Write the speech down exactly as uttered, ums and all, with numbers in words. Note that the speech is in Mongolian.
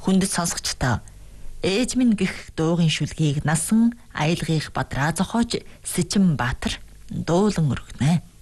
Хүндэт сонсогчдоо ээж минь гих дуугийн шүлгийг насан аялгыг бадраа зохиож Сэжин Баатар дуулан өргөнэ.